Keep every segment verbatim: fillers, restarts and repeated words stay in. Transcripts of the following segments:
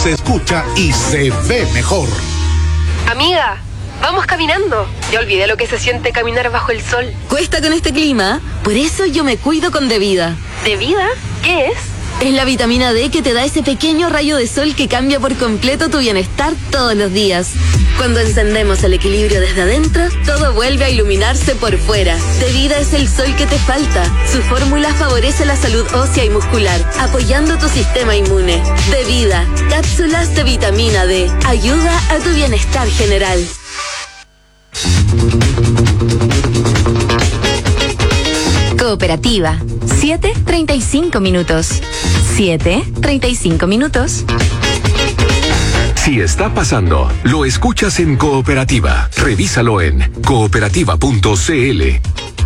se escucha y se ve mejor. Amiga, vamos caminando. Ya olvidé lo que se siente caminar bajo el sol. Cuesta con este clima, por eso yo me cuido con Devida. ¿Devida? ¿Qué es? Es la vitamina D que te da ese pequeño rayo de sol que cambia por completo tu bienestar todos los días. Cuando encendemos el equilibrio desde adentro, todo vuelve a iluminarse por fuera. Devida es el sol que te falta. Su fórmula favorece la salud ósea y muscular, apoyando tu sistema inmune. Devida, cápsulas de vitamina D. Ayuda a tu bienestar general. Cooperativa. siete treinta y cinco minutos. siete treinta y cinco minutos. Si está pasando, lo escuchas en Cooperativa. Revísalo en cooperativa punto c l.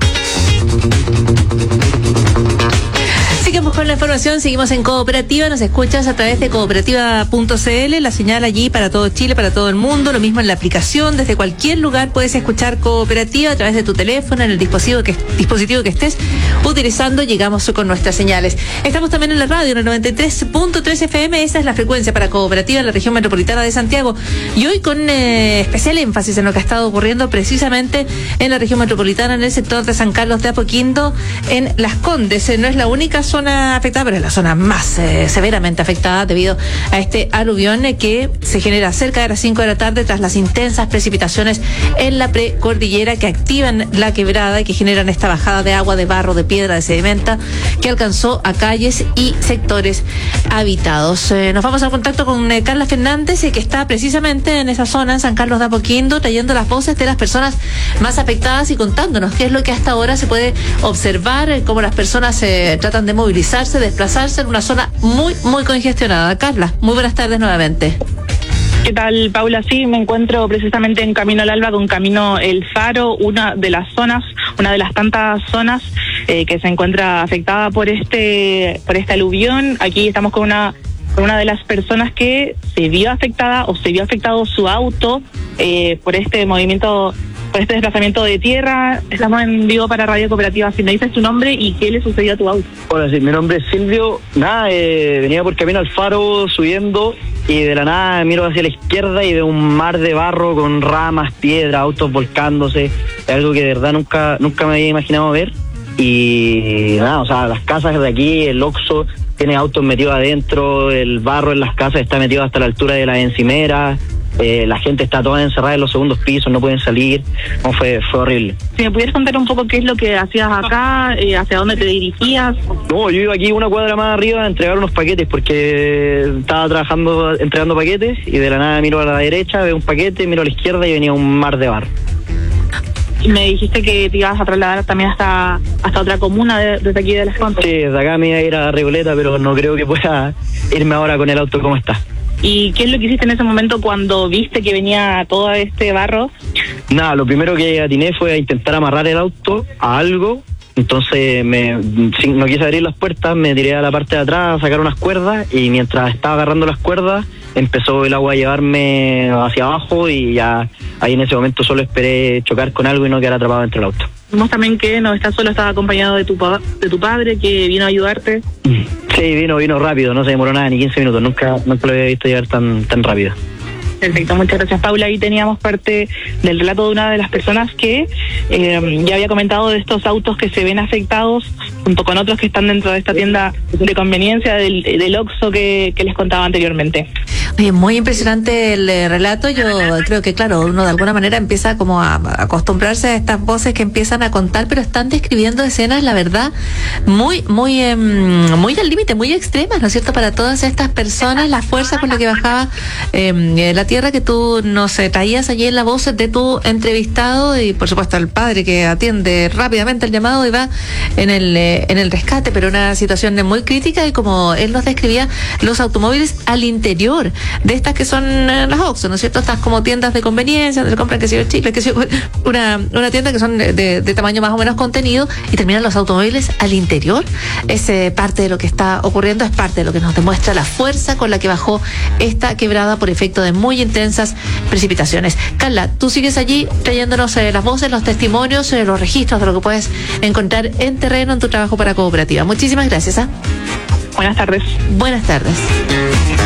Seguimos con la información, seguimos en Cooperativa, nos escuchas a través de cooperativa punto c l, la señal allí para todo Chile, para todo el mundo, lo mismo en la aplicación, desde cualquier lugar puedes escuchar Cooperativa a través de tu teléfono, en el dispositivo que, dispositivo que estés utilizando, llegamos con nuestras señales. Estamos también en la radio, en el noventa y tres punto tres F M, esa es la frecuencia para Cooperativa en la región metropolitana de Santiago, y hoy con eh, especial énfasis en lo que ha estado ocurriendo precisamente en la región metropolitana, en el sector de San Carlos de Apoquindo, en Las Condes. Eh, no es la única zona afectada, pero es la zona más eh, severamente afectada debido a este aluvión eh, que se genera cerca de las cinco de la tarde tras las intensas precipitaciones en la precordillera que activan la quebrada y que generan esta bajada de agua, de barro, de piedra, de sedimenta que alcanzó a calles y sectores habitados. Eh, nos vamos al contacto con eh, Carla Fernández, eh, que está precisamente en esa zona, en San Carlos de Apoquindo, trayendo las voces de las personas más afectadas y contándonos qué es lo que hasta ahora se puede observar, eh, cómo las personas eh, tratan de movilizarse, desplazarse en una zona muy, muy congestionada. Carla, muy buenas tardes nuevamente. ¿Qué tal, Paula? Sí, me encuentro precisamente en Camino al Alba con Camino El Faro, una de las zonas, una de las tantas zonas eh, que se encuentra afectada por este, por este aluvión. Aquí estamos con una, con una de las personas que se vio afectada o se vio afectado su auto eh, por este movimiento, por este desplazamiento de tierra. Estamos en vivo para Radio Cooperativa. Si me dices tu nombre y qué le sucedió a tu auto. Hola, sí, mi nombre es Silvio. Nada, eh, venía por Camino al Faro subiendo y de la nada miro hacia la izquierda y veo un mar de barro con ramas, piedras, autos volcándose. Es algo que de verdad nunca nunca me había imaginado ver. Y nada, o sea, las casas de aquí, el Oxxo tiene autos metidos adentro, el barro en las casas está metido hasta la altura de las encimeras. Eh, la gente está toda encerrada en los segundos pisos, no pueden salir. No, fue, fue horrible. Si me pudieras contar un poco qué es lo que hacías acá, eh, hacia dónde te dirigías. No, yo iba aquí una cuadra más arriba a entregar unos paquetes porque estaba trabajando, entregando paquetes y de la nada miro a la derecha, veo un paquete, miro a la izquierda y venía un mar de barro. Y me dijiste que te ibas a trasladar también hasta hasta otra comuna de, desde aquí de Las Condes. Sí, desde acá me iba a ir a Recoleta, pero no creo que pueda irme ahora con el auto como está. ¿Y qué es lo que hiciste en ese momento cuando viste que venía todo este barro? Nada, lo primero que atiné fue a intentar amarrar el auto a algo. Entonces me, no quise abrir las puertas, me tiré a la parte de atrás a sacar unas cuerdas y mientras estaba agarrando las cuerdas empezó el agua a llevarme hacia abajo y ya ahí en ese momento solo esperé chocar con algo y no quedar atrapado dentro del auto. Vimos también que no estás solo, estaba acompañado de tu de tu padre que vino a ayudarte. Sí, vino vino rápido, no se demoró nada, ni quince minutos, nunca, nunca lo había visto llegar tan, tan rápido. Perfecto, muchas gracias, Paula. Ahí teníamos parte del relato de una de las personas que eh, ya había comentado de estos autos que se ven afectados, junto con otros que están dentro de esta tienda de conveniencia del, del Oxxo que, que les contaba anteriormente. Oye, muy impresionante el eh, relato. Yo creo que, claro, uno de alguna manera empieza como a, a acostumbrarse a estas voces que empiezan a contar, pero están describiendo escenas, la verdad, muy, muy, eh, muy al límite, muy extremas, ¿no es cierto? Para todas estas personas, la fuerza con la que bajaba eh, la tierra que tú nos eh, traías allí en la voz de tu entrevistado y, por supuesto, el padre que atiende rápidamente el llamado y va en el, eh, en el rescate, pero una situación muy crítica y, como él nos describía, los automóviles al interior de estas que son eh, las Oxxo, ¿no es cierto? Estas como tiendas de conveniencia, donde compran que sé yo, chicles, que sé yo, una, una tienda que son de, de, de tamaño más o menos contenido y terminan los automóviles al interior. Es eh, parte de lo que está ocurriendo, es parte de lo que nos demuestra la fuerza con la que bajó esta quebrada por efecto de muy intensas precipitaciones. Carla, tú sigues allí trayéndonos eh, las voces, los testimonios, eh, los registros de lo que puedes encontrar en terreno en tu trabajo para Cooperativa. Muchísimas gracias. ¿eh? Buenas tardes. Buenas tardes.